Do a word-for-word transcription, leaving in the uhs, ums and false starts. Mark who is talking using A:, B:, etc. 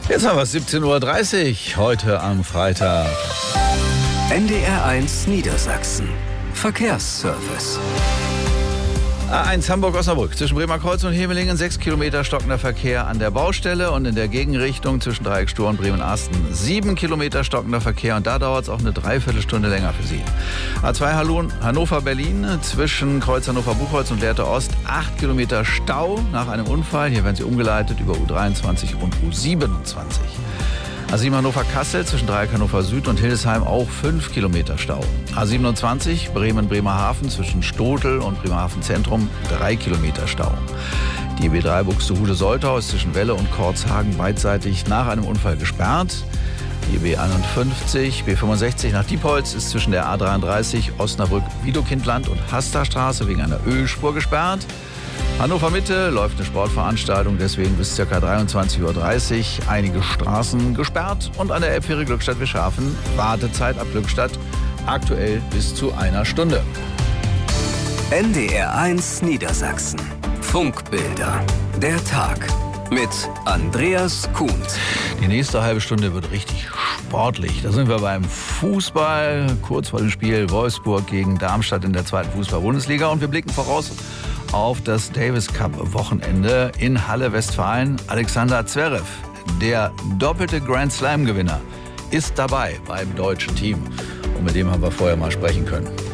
A: Jetzt haben wir es siebzehn Uhr dreißig, heute am Freitag.
B: N D R eins Niedersachsen. Verkehrsservice.
A: A eins Hamburg-Osnabrück zwischen Bremer Kreuz und Hemelingen, sechs Kilometer stockender Verkehr an der Baustelle und in der Gegenrichtung zwischen Dreieckstor und Bremen-Asten sieben Kilometer stockender Verkehr und da dauert es auch eine Dreiviertelstunde länger für Sie. A zwei Hannover-Berlin zwischen Kreuz Hannover-Buchholz und Lehrte Ost acht Kilometer Stau nach einem Unfall. Hier werden Sie umgeleitet über U dreiundzwanzig und U siebenundzwanzig. A sieben Hannover-Kassel zwischen Dreieck Hannover Süd und Hildesheim auch fünf Kilometer Stau. A siebenundzwanzig Bremen-Bremerhaven zwischen Stotel und Bremerhaven Zentrum drei Kilometer Stau. Die B drei Buxtehude-Soltau ist zwischen Welle und Korzhagen beidseitig nach einem Unfall gesperrt. Die B einundfünfzig, B fünfundsechzig nach Diepholz ist zwischen der A dreiunddreißig Osnabrück-Wiedokindland und Hasterstraße wegen einer Ölspur gesperrt. Hannover Mitte läuft eine Sportveranstaltung, deswegen bis ca. dreiundzwanzig Uhr dreißig einige Straßen gesperrt und an der Elbfähre Glückstadt-Wischhafen Wartezeit ab Glückstadt aktuell bis zu einer Stunde.
B: N D R eins Niedersachsen. Funkbilder. Der Tag mit Andreas Kuhns.
A: Die nächste halbe Stunde wird richtig sportlich. Da sind wir beim Fußball, kurz vor dem Spiel Wolfsburg gegen Darmstadt in der zweiten Fußball-Bundesliga und wir blicken voraus auf das Davis Cup Wochenende in Halle Westfalen. Alexander Zverev, der doppelte Grand Slam Gewinner, ist dabei beim deutschen Team. Und mit dem haben wir vorher mal sprechen können.